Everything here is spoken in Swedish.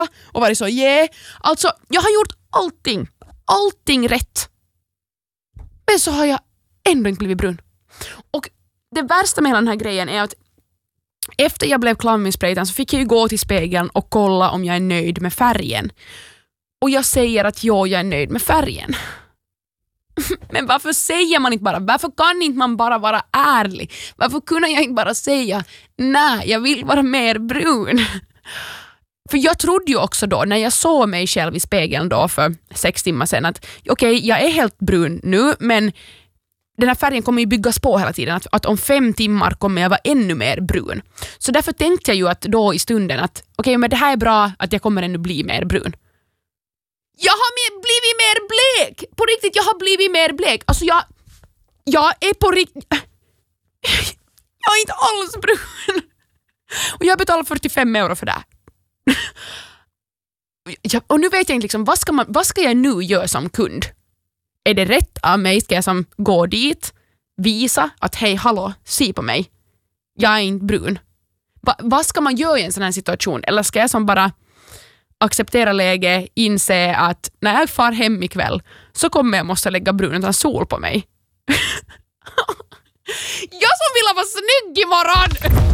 och varit så alltså jag har gjort allting rätt. Men så har jag ändå inte blivit brun. Och det värsta med hela den här grejen är att efter jag blev klar med min spraytan så fick jag ju gå till spegeln och kolla om jag är nöjd med färgen. Och jag säger att jag är nöjd med färgen. Men varför säger man inte bara? Varför kan inte man bara vara ärlig? Varför kunde jag inte bara säga nej, jag vill vara mer brun? För jag trodde ju också då, när jag såg mig själv i spegeln då för 6 timmar sedan, att okej, jag är helt brun nu, men den här färgen kommer ju byggas på hela tiden. Att om 5 timmar kommer jag vara ännu mer brun. Så därför tänkte jag ju att då i stunden att okej, men det här är bra, att jag kommer ännu bli mer brun. Jag har blivit mer blek! På riktigt, jag har blivit mer blek. Alltså jag är på riktigt... Jag är inte alls brun. Och jag betalar 45 euro för det. Och nu vet jag inte liksom, vad ska jag nu göra som kund? Är det rätt av mig? Ska jag som gå dit, visa att hej, hallå, se på mig. Jag är inte brun. Vad ska man göra i en sån här situation? Eller ska jag som bara acceptera läge, inse att när jag far hem ikväll så kommer jag måste lägga brun sol på mig. Jag som vill vara snygg imorgon!